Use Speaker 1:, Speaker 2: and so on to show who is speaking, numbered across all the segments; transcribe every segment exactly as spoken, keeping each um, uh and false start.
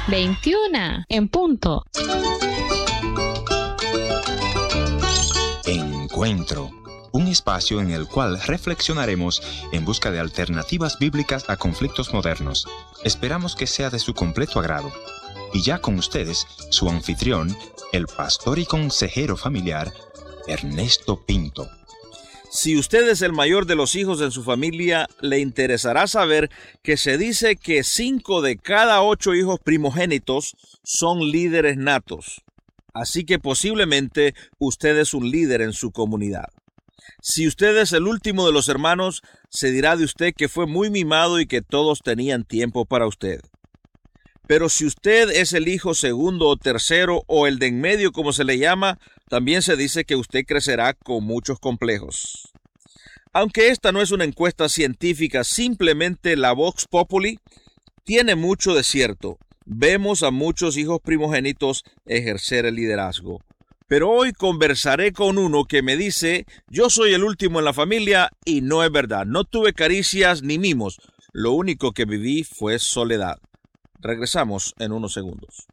Speaker 1: veintiuna en punto.
Speaker 2: Encuentro, un espacio en el cual reflexionaremos en busca de alternativas bíblicas a conflictos modernos. Esperamos que sea de su completo agrado. Y ya con ustedes, su anfitrión, el pastor y consejero familiar, Ernesto Pinto.
Speaker 3: Si usted es el mayor de los hijos en su familia, le interesará saber que se dice que cinco de cada ocho hijos primogénitos son líderes natos. Así que posiblemente usted es un líder en su comunidad. Si usted es el último de los hermanos, se dirá de usted que fue muy mimado y que todos tenían tiempo para usted. Pero si usted es el hijo segundo o tercero o el de en medio, como se le llama, también se dice que usted crecerá con muchos complejos. Aunque esta no es una encuesta científica, simplemente la Vox Populi, tiene mucho de cierto. Vemos a muchos hijos primogénitos ejercer el liderazgo. Pero hoy conversaré con uno que me dice, yo soy el último en la familia y no es verdad. No tuve caricias ni mimos. Lo único que viví fue soledad. Regresamos en unos segundos.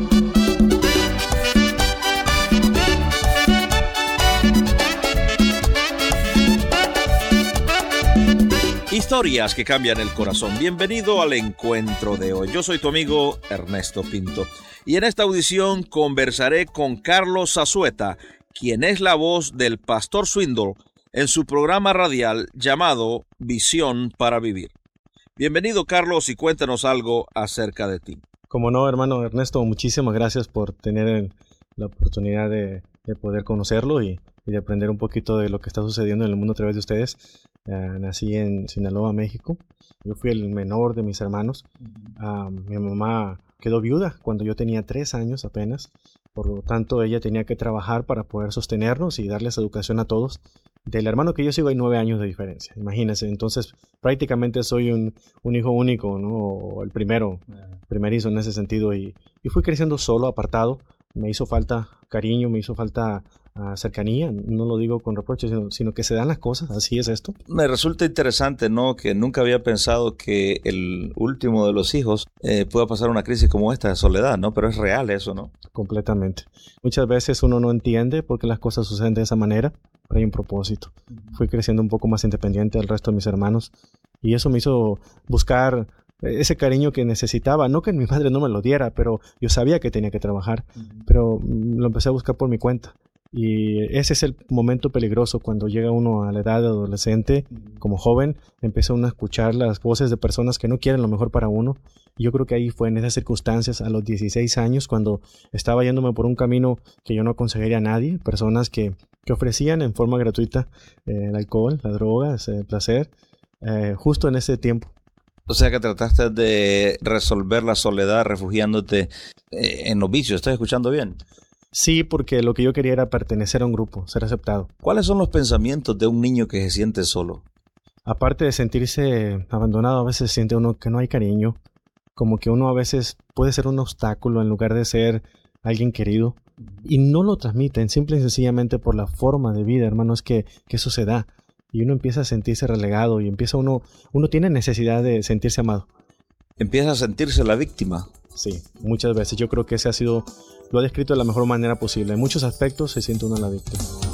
Speaker 3: Historias que cambian el corazón. Bienvenido al encuentro de hoy. Yo soy tu amigo Ernesto Pinto y en esta audición conversaré con Carlos Zazueta, quien es la voz del pastor Swindoll en su programa radial llamado Visión para Vivir. Bienvenido, Carlos, y cuéntanos algo acerca de ti.
Speaker 4: Como no, hermano Ernesto, muchísimas gracias por tener la oportunidad de, de poder conocerlo y, y de aprender un poquito de lo que está sucediendo en el mundo a través de ustedes. Uh, nací en Sinaloa, México. Yo fui el menor de mis hermanos. Uh, mi mamá quedó viuda cuando yo tenía tres años apenas. Por lo tanto, ella tenía que trabajar para poder sostenernos y darles educación a todos. Del hermano que yo sigo hay nueve años de diferencia, imagínense. Entonces, prácticamente soy un, un hijo único, ¿no? O el primero, primerizo en ese sentido. Y, y fui creciendo solo, apartado. Me hizo falta cariño, me hizo falta uh, cercanía. No lo digo con reproche, sino, sino que se dan las cosas. Así es esto.
Speaker 3: Me resulta interesante, ¿no? Que nunca había pensado que el último de los hijos eh, pueda pasar una crisis como esta de soledad, ¿no? Pero es real eso, ¿no?
Speaker 4: Completamente. Muchas veces uno no entiende por qué las cosas suceden de esa manera. Pero hay un propósito. Uh-huh. Fui creciendo un poco más independiente del resto de mis hermanos. Y eso me hizo buscar ese cariño que necesitaba. No que mi madre no me lo diera, pero yo sabía que tenía que trabajar. Uh-huh. Pero lo empecé a buscar por mi cuenta. Y ese es el momento peligroso cuando llega uno a la edad de adolescente, uh-huh. como joven, empieza uno a escuchar las voces de personas que no quieren lo mejor para uno. Y yo creo que ahí fue en esas circunstancias, a los dieciséis años, cuando estaba yéndome por un camino que yo no aconsejaría a nadie, personas que, que ofrecían en forma gratuita eh, el alcohol, la droga, el placer, eh, justo en ese tiempo.
Speaker 3: O sea que trataste de resolver la soledad refugiándote eh, en los vicios. ¿Estás escuchando bien?
Speaker 4: Sí, porque lo que yo quería era pertenecer a un grupo, ser aceptado.
Speaker 3: ¿Cuáles son los pensamientos de un niño que se siente solo?
Speaker 4: Aparte de sentirse abandonado, a veces siente uno que no hay cariño, como que uno a veces puede ser un obstáculo en lugar de ser alguien querido. Y no lo transmiten, simple y sencillamente por la forma de vida, hermanos, que, que eso se da. Y uno empieza a sentirse relegado y empieza uno, uno tiene necesidad de sentirse amado.
Speaker 3: Empieza a sentirse la víctima.
Speaker 4: Sí, muchas veces. Yo creo que ese ha sido, lo ha descrito de la mejor manera posible. En muchos aspectos se siente uno la víctima.